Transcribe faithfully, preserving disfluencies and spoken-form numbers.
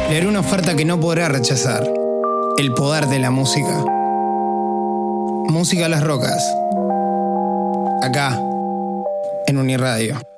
Le haré una oferta que no podrá rechazar. El poder de la música. Música a las rocas. Acá, en Uniradio.